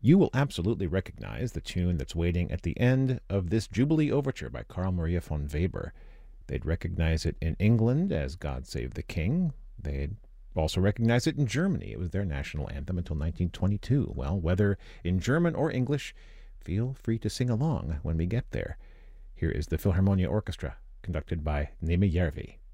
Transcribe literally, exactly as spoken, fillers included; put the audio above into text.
You will absolutely recognize the tune that's waiting at the end of this Jubilee Overture by Carl Maria von Weber. They'd recognize it in England as God Save the King. They'd also recognize it in Germany. It was their national anthem until nineteen twenty-two. Well, whether in German or English, feel free to sing along when we get there. Here is the Philharmonia Orchestra, conducted by Nemi Järvi.